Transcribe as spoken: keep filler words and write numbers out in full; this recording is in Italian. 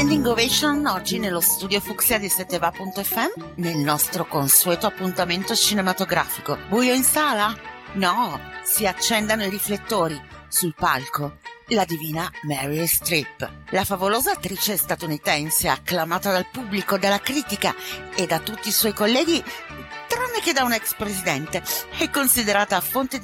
Standing ovation oggi nello studio Fucsia di Seteva punto effe emme nel nostro consueto appuntamento cinematografico. Buio in sala? No, si accendano i riflettori. Sul palco la divina Meryl Streep, la favolosa attrice statunitense acclamata dal pubblico, dalla critica e da tutti i suoi colleghi, tranne che da un ex presidente, è considerata fonte di